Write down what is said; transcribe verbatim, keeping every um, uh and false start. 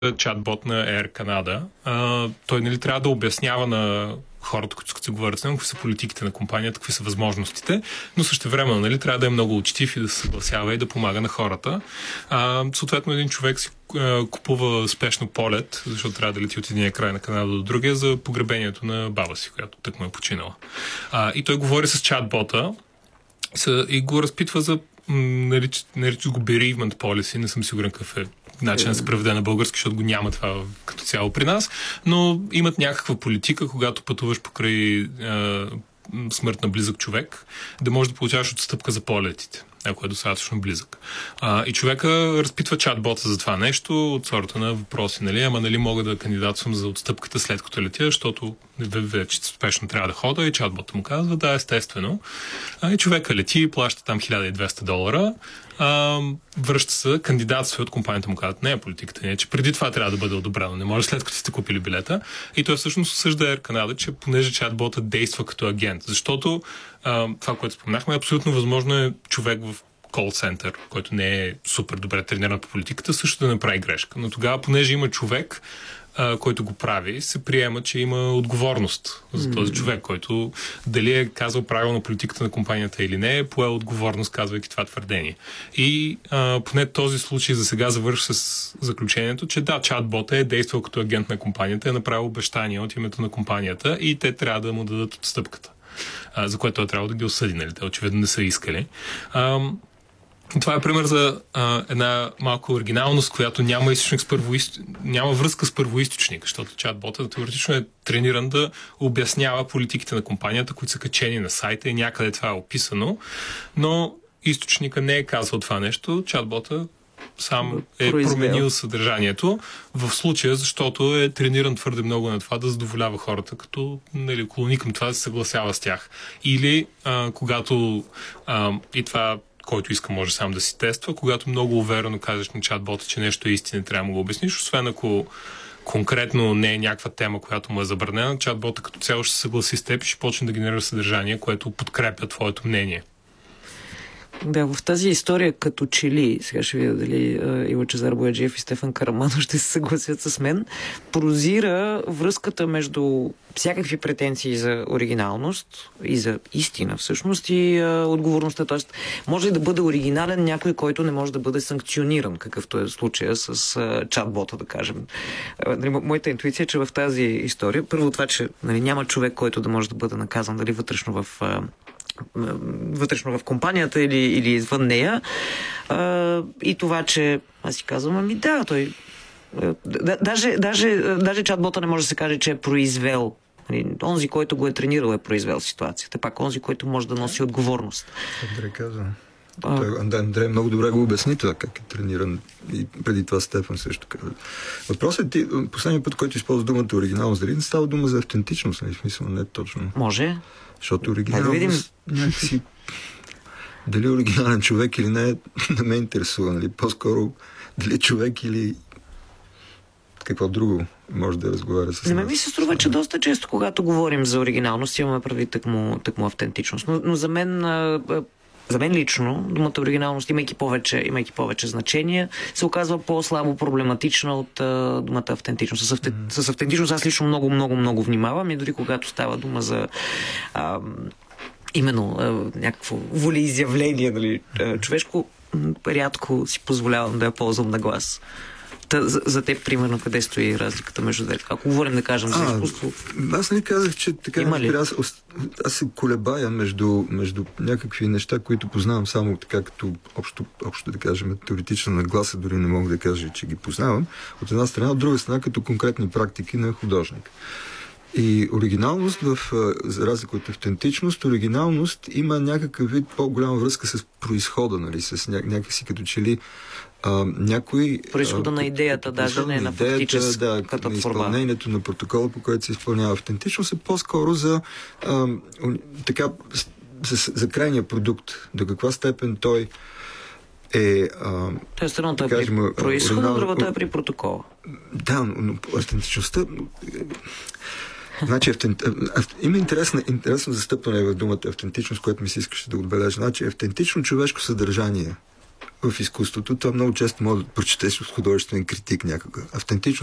чатбот на Air Canada. А, той нали, трябва да обяснява на хората, които се говорят с него, какви са политиките на компанията, какви са възможностите, но същевременно нали, трябва да е много учтив и да се съгласява и да помага на хората. А, съответно, един човек си а, купува спешно полет, защото трябва да лети от единия край на Канада до другия за погребението на баба си, която тък му е починала. А, и той говори с чатбота и го разпитва за нарича, нарича го bereavement policy, не съм сигурен какъв е начин да се преведе на български, защото го няма това като цяло при нас, но имат някаква политика, когато пътуваш покрай е, смърт на близък човек, да можеш да получаваш отстъпка за полетите, ако е достатъчно близък. А, и човека разпитва чатбота за това нещо от сорта на въпроси, нали, ама нали мога да кандидатствам за отстъпката след като летя, защото вече спешно трябва да хода и чатбота му казва, да, естествено. А, и човека лети, плаща там хиляда и двеста долара, а, връща се, кандидатства от компанията му казват, не, политиката не е, че преди това трябва да бъде одобрено, не може след като сте купили билета. И той всъщност осъжда Air Canada, че понеже чатбота действа като агент, защото а, това, което спомнахме, абсолютно възможно е човек в кол-център, който не е супер добре трениран по политиката, също да направи грешка. Но тогава, понеже има човек, а, който го прави, се приема, че има отговорност за този човек, който дали е казал правилно политиката на компанията или не, е поел отговорност, казвайки това твърдение. И а, поне този случай за сега завършва с заключението, че да, чатбота е действал като агент на компанията, е направил обещания от името на компанията и те трябва да му дадат отстъпката, а, за което е трябвало да ги осъди, нали? Те очевидно не са искали. А, Това е пример за а, една малка оригиналност, която няма източник с първоист... няма връзка с първоизточник, защото чатботът теоретично е трениран да обяснява политиките на компанията, които са качени на сайта и някъде това е описано, но източника не е казал това нещо, чатботът сам е променил съдържанието в случая, защото е трениран твърде много на това да задоволява хората, като нали, колони към това да се съгласява с тях. Или а, когато а, и това който иска може сам да си тества, когато много уверено кажеш на чатбота, че нещо е истина, трябва да го обясниш, освен ако конкретно не е някаква тема, която му е забранена, чатбота като цяло ще се съгласи с теб и ще почне да генерира съдържание, което подкрепя твоето мнение. Да, в тази история като че ли, сега ще видя дали uh, Иво Чезар Бояджиев и Стефан Караманов ще се съгласят с мен, прозира връзката между всякакви претенции за оригиналност и за истина всъщност и uh, отговорността. Тоест, може ли да бъде оригинален някой, който не може да бъде санкциониран, какъвто е случая с uh, чатбота, да кажем. Uh, нали, моята интуиция е, че в тази история, първо това, че нали, няма човек, който да може да бъде наказан дали вътрешно в uh, вътрешно в компанията или, или извън нея. А, и това, че аз си казвам, ами да, той да, даже, даже, даже чатбота не може да се каже, че е произвел. Онзи, който го е тренирал, е произвел ситуацията. Пак онзи, който може да носи отговорност. Андрей каза. Андрей, Андрей много добре го обясни това, как е трениран и преди това Стефан също каза. Въпросът е ти, последния път, който използва думата оригиналност, дали не става дума за автентичност, нали? В смисъл не точно. Може. Защото оригиналност да някакси дали оригинален човек или не, не ме интересува, нали? По-скоро дали човек или какво друго може да разговаря с нас. Не ми се струва, че доста често, когато говорим за оригиналност, имаме прави тъкмо, тъкмо автентичност. Но, но за мен За мен лично думата оригиналност, имайки повече, имайки повече значение, се оказва по-слабо проблематична от а, думата автентичност. С, авте, mm. с автентичност аз лично много, много, много внимавам и дори когато става дума за а, именно а, някакво волеизявление, нали, а, човешко, рядко си позволявам да я ползвам на глас. Та, за, за теб, примерно, къде стои разликата между двете? Ако говорим, да кажем, за изкуство... Аз не казах, че така... Аз, аз се колебая между, между някакви неща, които познавам само така, като общо, общо да кажем, теоретична нагласа, дори не мога да кажа, че ги познавам. От една страна, от друга страна, като конкретни практики на художник. И оригиналност, в, за разлика от автентичност, оригиналност има някакъв вид по-голяма връзка с произхода, нали, с ня, някакси като че ли а, някой... Произхода а, на идеята, даже не на фактическата да, на изпълнението на протокола, по който се изпълнява автентичност, е по-скоро за а, така, за, за крайния продукт. До каква степен той е... Тоест, едното е при произхода, другото е при протокола. Да, но автентичността... Значи, автент... има интересно, интересно застъпване в думата автентичност, което ми се искаше да отбележа. Значи, автентично човешко съдържание в изкуството, това много често може да прочетеш от художествен критик някога. Автентично